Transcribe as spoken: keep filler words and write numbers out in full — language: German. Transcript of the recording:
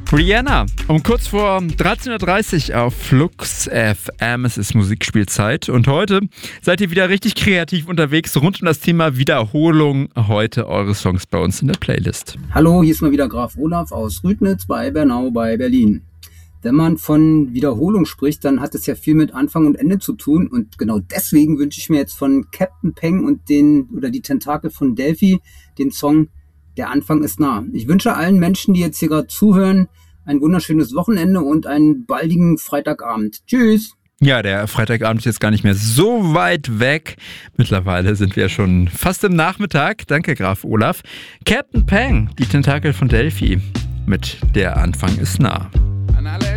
Rihanna, um kurz vor dreizehn Uhr dreißig auf Flux F M. Es ist Musikspielzeit und heute seid ihr wieder richtig kreativ unterwegs rund um das Thema Wiederholung. Heute eure Songs bei uns in der Playlist. Hallo, hier ist mal wieder Graf Olaf aus Rüdnitz bei Bernau bei Berlin. Wenn man von Wiederholung spricht, dann hat es ja viel mit Anfang und Ende zu tun und genau deswegen wünsche ich mir jetzt von Captain Peng und den oder die Tentakel von Delphi den Song Der Anfang ist nah. Ich wünsche allen Menschen, die jetzt hier gerade zuhören, ein wunderschönes Wochenende und einen baldigen Freitagabend. Tschüss! Ja, der Freitagabend ist jetzt gar nicht mehr so weit weg. Mittlerweile sind wir schon fast im Nachmittag. Danke, Graf Olaf. Captain Peng, die Tentakel von Delphi mit Der Anfang ist nah. An alle